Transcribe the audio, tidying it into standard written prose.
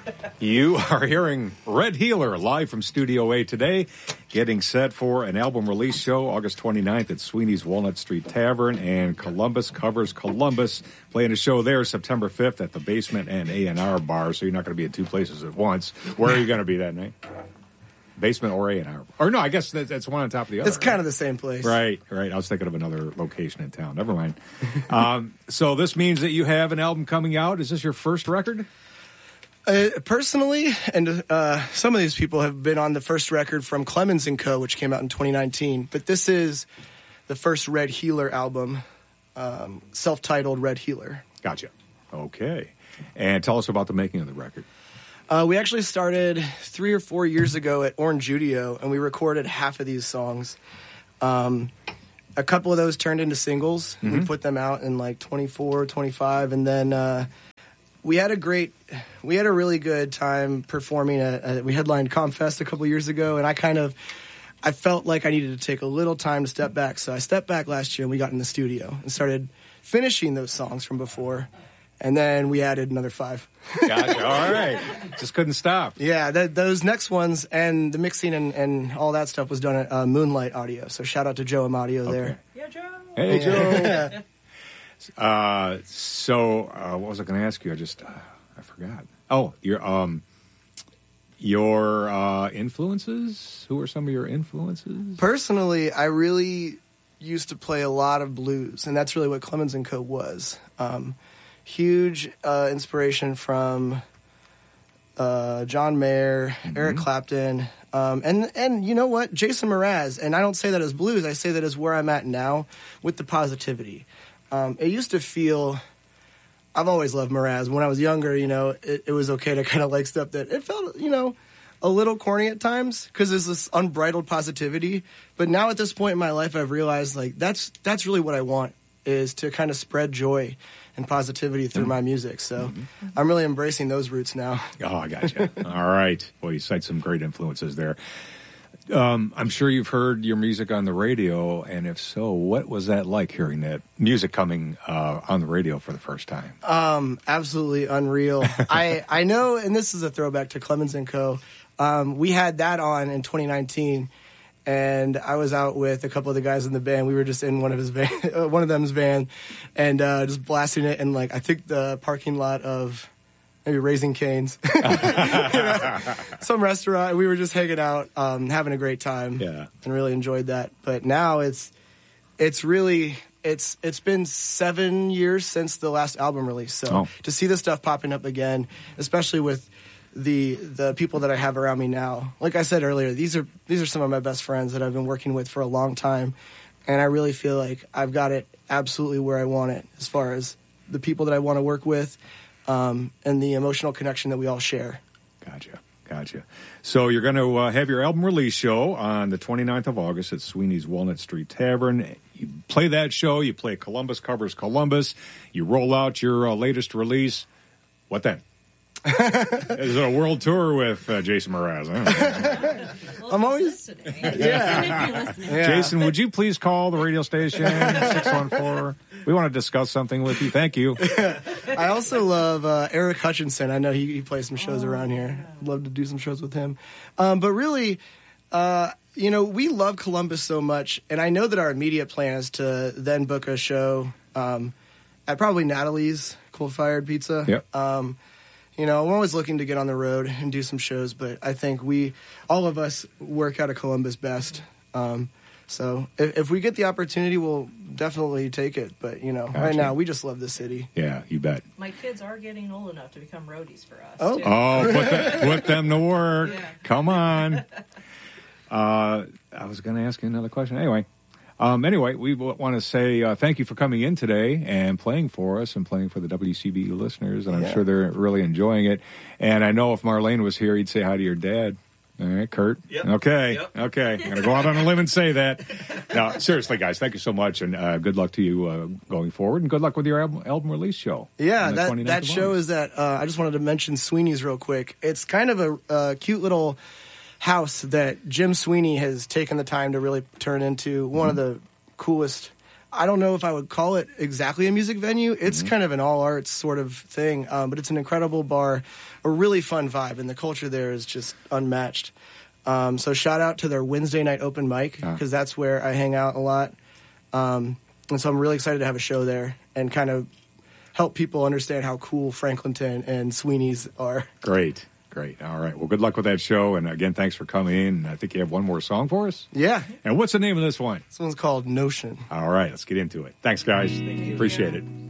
You are hearing Red Healer live from Studio A today, getting set for an album release show August 29th at Sweeney's Walnut Street Tavern, and Columbus Covers Columbus, playing a show there September 5th at the Basement and A&R Bar, so you're not going to be at two places at once. Where are you going to be that night? Basement or A&R? Or no, I guess that's one on top of the other. It's kind of the same place. Right. I was thinking of another location in town. Never mind. So this means that you have an album coming out. Is this your first record? Personally, and some of these people have been on the first record from Clemens & Co., which came out in 2019. But this is the first Red Healer album, self-titled Red Healer. Gotcha. Okay. And tell us about the making of the record. We actually started 3 or 4 years ago at Orange Judio, and we recorded half of these songs. A couple of those turned into singles. Mm-hmm. We put them out in like 24, 25, and then we had a really good time performing. We headlined ComFest a couple years ago, and I felt like I needed to take a little time to step back. So I stepped back last year, and we got in the studio and started finishing those songs from before. And then we added another 5. Gotcha. All right. Just couldn't stop. Yeah, those next ones and the mixing and all that stuff was done at Moonlight Audio. So shout out to Joe Amadio there. Yeah, Joe. Hey, Joe. What was I going to ask you? I forgot. Oh, your influences? Who are some of your influences? Personally, I really used to play a lot of blues, and that's really what Clemens & Co. was. Huge inspiration from John Mayer, mm-hmm. Eric Clapton, and you know what? Jason Mraz. And I don't say that as blues. I say that as where I'm at now with the positivity. It used to feel... I've always loved Mraz. When I was younger, it was okay to kind of like stuff that it felt, a little corny at times because there's this unbridled positivity. But now at this point in my life, I've realized like that's really what I want, is to kind of spread joy and positivity through my music. So I'm really embracing those roots now. Oh, I gotcha. All right. Well, you cite some great influences there. I'm sure you've heard your music on the radio, and if so, what was that like hearing that music coming on the radio for the first time? Absolutely unreal. I know, and this is a throwback to Clemens & Co. We had that on in 2019, and I was out with a couple of the guys in the band. We were just in one of them's van, and just blasting it in I think the parking lot of maybe Raising Cane's, some restaurant. We were just hanging out, having a great time, and really enjoyed that. But now it's been 7 years since the last album release. So to see this stuff popping up again, especially with the people that I have around me now, like I said earlier, these are some of my best friends that I've been working with for a long time, and I really feel like I've got it absolutely where I want it as far as the people that I want to work with. And the emotional connection that we all share. Gotcha. So you're going to have your album release show on the 29th of August at Sweeney's Walnut Street Tavern. You play that show, you play Columbus Covers Columbus, you roll out your latest release. What then? Is it a world tour with Jason Mraz? I'm always listening. Yeah. Jason, would you please call the radio station 614? We want to discuss something with you. Thank you. I also love Eric Hutchinson. I know he plays some shows around here. I'd love to do some shows with him. But really, we love Columbus so much, and I know that our immediate plan is to then book a show at probably Natalie's Coal Fired Pizza. Yep. I'm always looking to get on the road and do some shows, but I think all of us work out of Columbus best. So if we get the opportunity, we'll definitely take it. But, Gotcha. Right now, we just love the city. Yeah, you bet. My kids are getting old enough to become roadies for us, too. Put them to work. Yeah. Come on. I was going to ask you another question. Anyway, we want to say thank you for coming in today and playing for us and playing for the WCBU listeners, and I'm sure they're really enjoying it. And I know if Marlene was here, he'd say hi to your dad. All right, Kurt? Yep. Okay. Yep. Okay. I'm going to go out on a limb and say that. No, seriously, guys, thank you so much, and good luck to you going forward, and good luck with your album release show. Yeah, that show is at, I just wanted to mention Sweeney's real quick. It's kind of a cute little house that Jim Sweeney has taken the time to really turn into one of the coolest I don't know if I would call it exactly a music venue. It's kind of an all arts sort of thing, but it's an incredible bar, a really fun vibe, and the culture there is just unmatched. So shout out to their Wednesday night open mic, because that's where I hang out a lot. And so I'm really excited to have a show there and kind of help people understand how cool Franklinton and Sweeney's are. Great. All right. Well, good luck with that show. And again, thanks for coming in. I think you have one more song for us. Yeah. And what's the name of this one? This one's called Notion. All right. Let's get into it. Thanks, guys. Appreciate it.